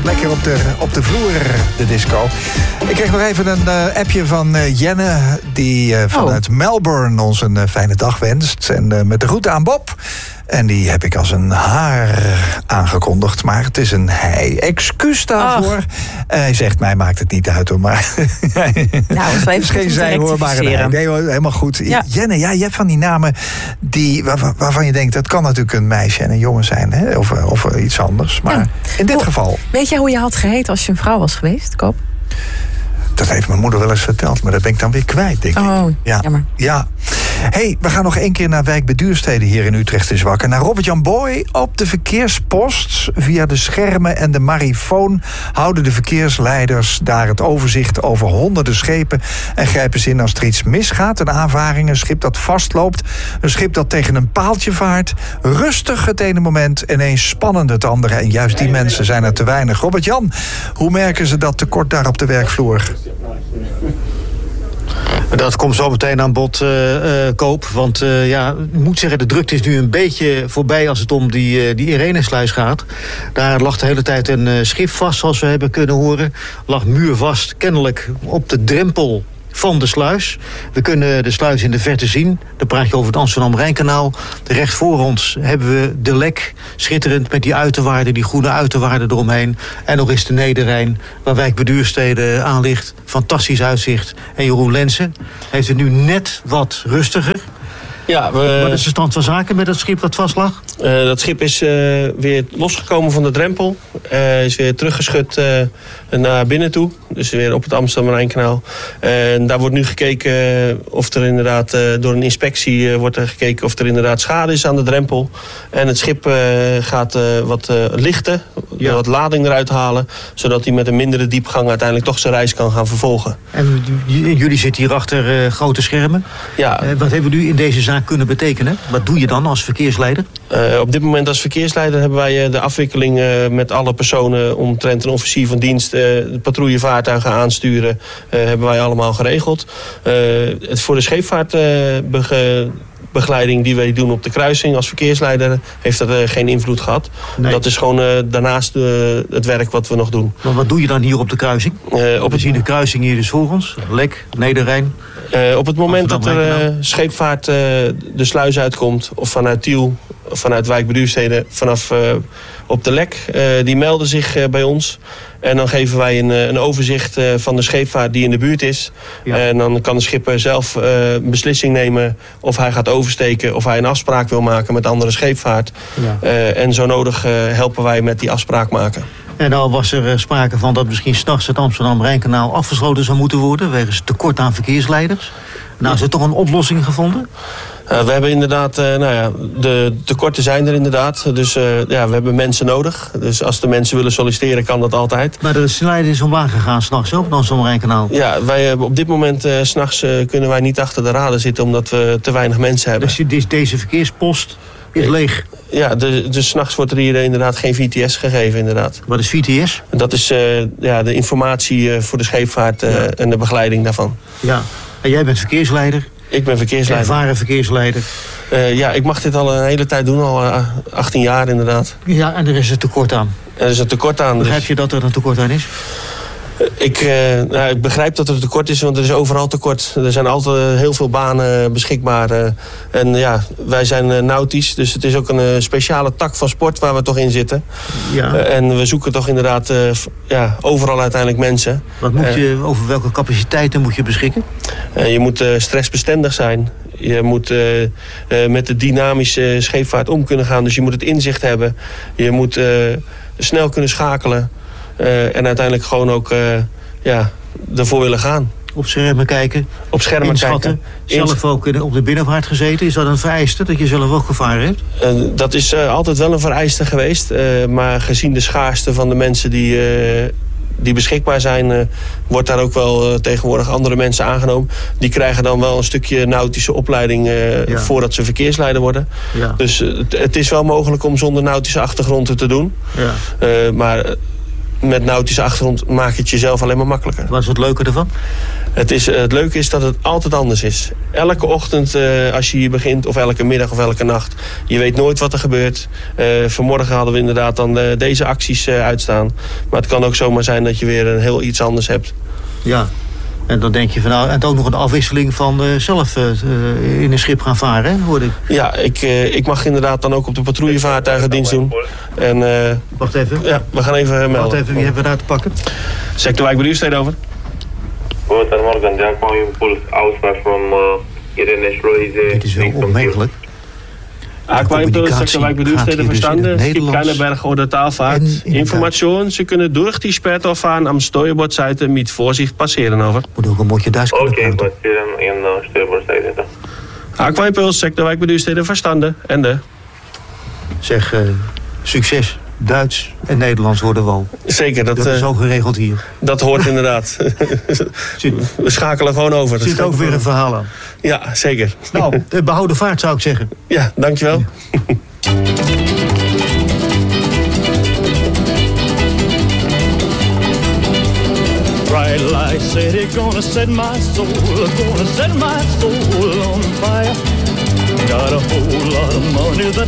Lekker op de vloer, de disco. Ik kreeg nog even een appje van Jenne, die vanuit Melbourne ons een fijne dag wenst. En met de groeten aan Bob. En die heb ik als een haar aangekondigd, maar het is een hij. Excuus daarvoor. Hij zegt, mij maakt het niet uit hoor, maar... Nou, het is geen zij hoor, maar een hij. Nee, helemaal goed. Ja. Jenne, ja, je hebt van die namen waarvan je denkt, dat kan natuurlijk een meisje en een jongen zijn, hè? Of iets anders. Maar in dit geval... Weet jij hoe je had geheten als je een vrouw was geweest, Koop? Dat heeft mijn moeder wel eens verteld, maar dat ben ik dan weer kwijt, denk ik. Oh, jammer. Ja. Hey, we gaan nog 1 keer naar Wijk bij Duurstede hier in Utrecht is Wakker. Naar Robert-Jan Boy op de verkeerspost. Via de schermen en de marifoon houden de verkeersleiders daar het overzicht over honderden schepen en grijpen ze in als er iets misgaat. Een aanvaring, een schip dat vastloopt, een schip dat tegen een paaltje vaart. Rustig het ene moment, ineens spannend het andere. En juist die mensen zijn er te weinig. Robert-Jan, hoe merken ze dat tekort daar op de werkvloer? Dat komt zo meteen aan bod, Koop. Want ik moet zeggen, de drukte is nu een beetje voorbij als het om die Irenesluis gaat. Daar lag de hele tijd een schip vast, zoals we hebben kunnen horen. Lag muurvast, kennelijk op de drempel van de sluis. We kunnen de sluis in de verte zien. Dan praat je over het Amsterdam-Rijnkanaal. Recht voor ons hebben we de Lek. Schitterend met die uiterwaarden, die groene uiterwaarden eromheen. En nog eens de Nederrijn, waar Wijk bij Duurstede aan ligt. Fantastisch uitzicht. En Jeroen Lensen heeft het nu net wat rustiger. Ja, wat is de stand van zaken met dat schip dat vast lag? Dat schip is weer losgekomen van de drempel. Is weer teruggeschud naar binnen toe. Dus weer op het Amsterdam-Rijnkanaal. En daar wordt nu gekeken of er inderdaad door een inspectie wordt er gekeken of er inderdaad schade is aan de drempel. En het schip gaat wat lichten, wat lading eruit halen. Zodat hij met een mindere diepgang uiteindelijk toch zijn reis kan gaan vervolgen. En jullie zitten hier achter grote schermen. Ja. Wat hebben we nu in deze zaak kunnen betekenen? Wat doe je dan als verkeersleider? Op dit moment als verkeersleider hebben wij de afwikkeling met alle personen omtrent een officier van dienst, de patrouillevaartuigen aansturen, hebben wij allemaal geregeld. Voor de scheepvaartbegeleiding die wij doen op de kruising als verkeersleider heeft dat geen invloed gehad. Nee. Dat is gewoon daarnaast het werk wat we nog doen. Maar wat doe je dan hier op de kruising? We zien de kruising hier dus voor ons. Lek, Nederrijn. Op het moment dat er scheepvaart de sluis uitkomt, of vanuit Tiel, of vanuit Wijk bij Duurstede, vanaf op de Lek, die melden zich bij ons. En dan geven wij een overzicht van de scheepvaart die in de buurt is. Ja. En dan kan de schipper zelf een beslissing nemen of hij gaat oversteken, of hij een afspraak wil maken met andere scheepvaart. Ja. En zo nodig helpen wij met die afspraak maken. En nou was er sprake van dat misschien 's nachts het Amsterdam-Rijnkanaal afgesloten zou moeten worden wegens tekort aan verkeersleiders. Nou, is er toch een oplossing gevonden? We hebben inderdaad, de tekorten zijn er inderdaad. Dus we hebben mensen nodig. Dus als de mensen willen solliciteren, kan dat altijd. Maar de snelheid is omlaag gegaan s'nachts op het Amsterdam-Rijnkanaal. Ja, wij hebben op dit moment, 's nachts kunnen wij niet achter de raden zitten, omdat we te weinig mensen hebben. Dus deze verkeerspost is leeg? Ja, dus 's nachts wordt er hier inderdaad geen VTS gegeven, inderdaad. Wat is VTS? Dat is de informatie voor de scheepvaart en de begeleiding daarvan. Ja, en jij bent verkeersleider? Ik ben verkeersleider. Ervaren verkeersleider. Ik mag dit al een hele tijd doen, al 18 jaar inderdaad. Ja, en er is een tekort aan. Er is een tekort aan. Begrijp je dat er een tekort aan is? Ik begrijp dat er een tekort is, want er is overal tekort. Er zijn altijd heel veel banen beschikbaar. Wij zijn nautisch, dus het is ook een speciale tak van sport waar we toch in zitten. Ja. En we zoeken toch inderdaad overal uiteindelijk mensen. Over welke capaciteiten moet je beschikken? Je moet stressbestendig zijn. Je moet met de dynamische scheepvaart om kunnen gaan. Dus je moet het inzicht hebben. Je moet snel kunnen schakelen. En uiteindelijk gewoon ook ervoor willen gaan. Op schermen kijken, op schermen inschatten. Kijken. Zelf ook op de binnenvaart gezeten. Is dat een vereiste dat je zelf ook gevaren hebt? Dat is altijd wel een vereiste geweest. Maar gezien de schaarste van de mensen die beschikbaar zijn, wordt daar ook wel tegenwoordig andere mensen aangenomen. Die krijgen dan wel een stukje nautische opleiding voordat ze verkeersleider worden. Ja. Dus het is wel mogelijk om zonder nautische achtergrond te doen. Ja. Maar met nautische achtergrond maak je het jezelf alleen maar makkelijker. Wat is het leuke ervan? Het leuke is dat het altijd anders is. Elke ochtend als je hier begint, of elke middag of elke nacht. Je weet nooit wat er gebeurt. Vanmorgen hadden we inderdaad dan deze acties uitstaan. Maar het kan ook zomaar zijn dat je weer een heel iets anders hebt. Ja. En dan denk je van nou, en ook nog een afwisseling van zelf in een schip gaan varen, hè, hoorde ik. Ja, ik mag inderdaad dan ook op de patrouillevaartuigen dienst doen. En, wacht even. Ja, we gaan even melden. Wacht even, wie hebben we daar te pakken? Sector Wijk Beduurstede over. Goedemorgen, Jack Impuls, Auswahl van Irene Schroeze. Dit is wel opmerkelijk. Aqua Impuls, Sector Wijk Beduurstede verstanden. Schip Kleineberg oder Taalvaart. Information, ze kunnen door die Sperrtorfahren am Steuerbordseite met voorzicht passeren, over. Moet ook een motje Duits kunnen praten. Oké, passeren in Steuerbordseite. Aqua Impuls, Sector Wijk Beduurstede verstanden. Ende. Zeg, succes. Duits en Nederlands worden wel. Zeker. Dat is ook geregeld hier. Dat hoort inderdaad. We schakelen gewoon over. Er zit ook weer een verhaal aan. Ja, zeker. Nou, behouden vaart zou ik zeggen. Ja, dankjewel. Bright light city, gonna set my soul on fire. Got a whole lot of money that